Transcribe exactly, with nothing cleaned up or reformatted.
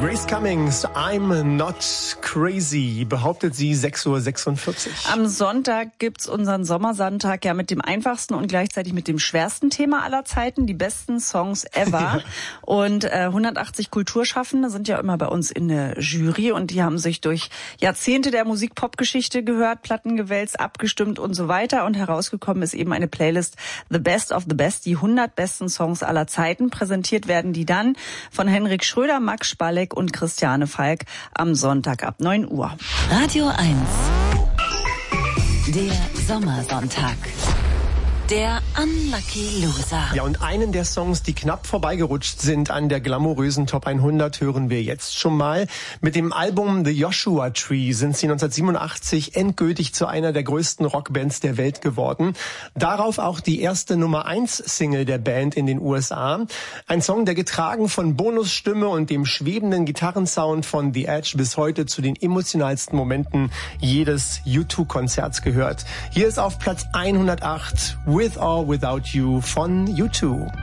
Grace Cummings, I'm not crazy, behauptet sie, sechs Uhr sechsundvierzig. Am Sonntag gibt's unseren Sommersonntag ja mit dem einfachsten und gleichzeitig mit dem schwersten Thema aller Zeiten, die besten Songs ever. Ja. Und äh, hundertachtzig Kulturschaffende sind ja immer bei uns in der Jury und die haben sich durch Jahrzehnte der Musik-Pop-Geschichte gehört, Platten gewälzt, abgestimmt und so weiter. Und herausgekommen ist eben eine Playlist The Best of the Best, die hundert besten Songs aller Zeiten. Präsentiert werden die dann von Henrik Schröder, Max Spalleck und Christiane Falk am Sonntag ab neun Uhr. Radio eins. Der Sommersonntag. Der Unlucky Loser. Ja, und einen der Songs, die knapp vorbeigerutscht sind an der glamourösen Top hundert, hören wir jetzt schon mal. Mit dem Album The Joshua Tree sind sie neunzehnhundertsiebenundachtzig endgültig zu einer der größten Rockbands der Welt geworden. Darauf auch die erste Nummer eins Single der Band in den U S A. Ein Song, der getragen von Bonusstimme und dem schwebenden Gitarrensound von The Edge bis heute zu den emotionalsten Momenten jedes U zwei Konzerts gehört. Hier ist auf Platz hundertacht With or Without You von U zwei.